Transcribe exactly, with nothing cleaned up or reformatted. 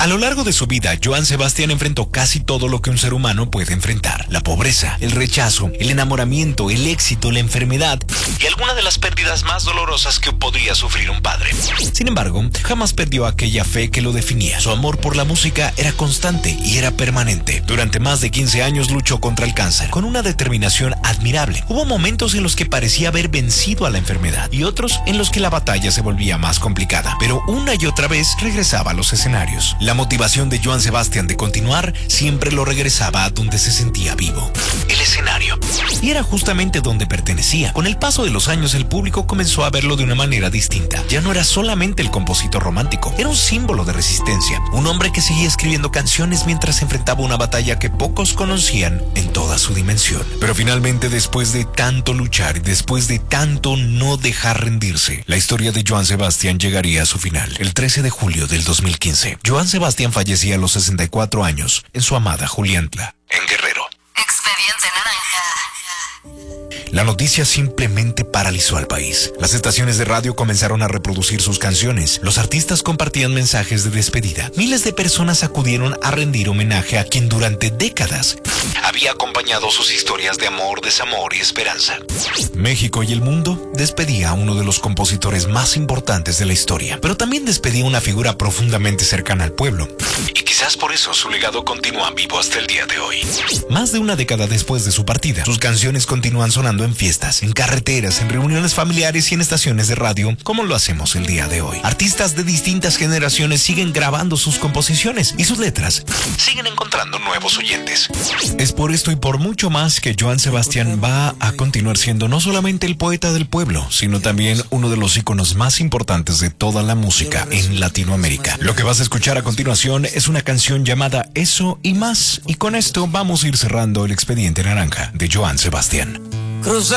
A lo largo de su vida, Joan Sebastián enfrentó casi todo lo que un ser humano puede enfrentar: la pobreza, el rechazo, el enamoramiento, el éxito, la enfermedad y algunas de las pérdidas más dolorosas que podría sufrir un padre. Sin embargo, jamás perdió aquella fe que lo definía. Su amor por la música era constante y era permanente. Durante más de quince años luchó contra el cáncer con una determinación admirable. Hubo momentos en los que parecía haber vencido a la enfermedad y otros en los que la batalla se volvía más complicada, pero una y otra vez regresaba a los escenarios. La motivación de Joan Sebastián de continuar siempre lo regresaba a donde se sentía vivo: el escenario. Y era justamente donde pertenecía. Con el paso de los años, el público comenzó a verlo de una manera distinta. Ya no era solamente el compositor romántico, era un símbolo de resistencia, un hombre que seguía escribiendo canciones mientras enfrentaba una batalla que pocos conocían en toda su dimensión. Pero finalmente, después de tanto luchar y después de tanto no dejar rendirse, la historia de Joan Sebastián llegaría a su final. El trece de julio del dos mil quince, Joan Sebastián fallecía a los sesenta y cuatro años en su amada Juliantla, en Guerrero. Expediente Naranja. La noticia simplemente paralizó al país. Las estaciones de radio comenzaron a reproducir sus canciones. Los artistas compartían mensajes de despedida. Miles de personas acudieron a rendir homenaje a quien durante décadas había acompañado sus historias de amor, desamor y esperanza. México y el mundo despedía a uno de los compositores más importantes de la historia, pero también despedía una figura profundamente cercana al pueblo. Y quizás por eso su legado continúa vivo hasta el día de hoy. Más de una década después de su partida, sus canciones continúan sonando en fiestas, en carreteras, en reuniones familiares y en estaciones de radio, como lo hacemos el día de hoy. Artistas de distintas generaciones siguen grabando sus composiciones y sus letras siguen encontrando nuevos oyentes. Es por esto y por mucho más que Joan Sebastián va a continuar siendo no solamente el poeta del pueblo, sino también uno de los íconos más importantes de toda la música en Latinoamérica. Lo que vas a escuchar a continuación es una canción llamada Eso y Más, y con esto vamos a ir cerrando el Expediente Naranja de Joan Sebastián. Cruza